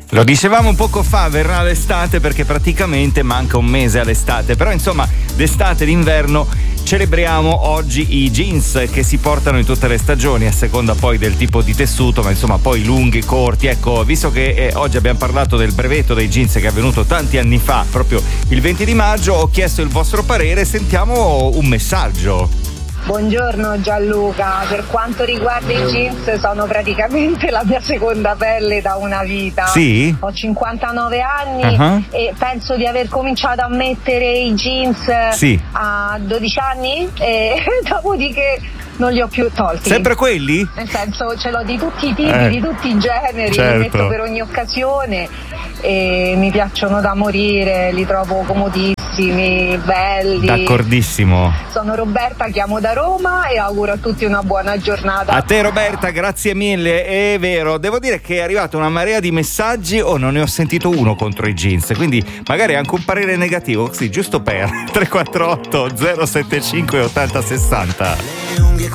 Lo dicevamo poco fa, verrà l'estate perché praticamente manca un mese all'estate, però insomma d'estate e d'inverno celebriamo oggi i jeans che si portano in tutte le stagioni a seconda poi del tipo di tessuto, ma insomma poi lunghi, corti. Ecco, visto che oggi abbiamo parlato del brevetto dei jeans che è avvenuto tanti anni fa, proprio il 20 di maggio, ho chiesto il vostro parere, sentiamo un messaggio. Buongiorno Gianluca, per quanto riguarda i jeans sono praticamente la mia seconda pelle da una vita. Sì? Ho 59 anni e penso di aver cominciato a mettere i jeans a 12 anni e dopodiché non li ho più tolti. Sempre quelli? Nel senso, ce l'ho di tutti i tipi, di tutti i generi, li metto per ogni occasione e mi piacciono da morire, li trovo comodissimi, belli. D'accordissimo. Sono Roberta, chiamo da Roma e auguro a tutti una buona giornata. A te Roberta, grazie mille. È vero, devo dire che è arrivata una marea di messaggi, non ne ho sentito uno contro i jeans, quindi magari anche un parere negativo, così giusto per 348 075 80 60.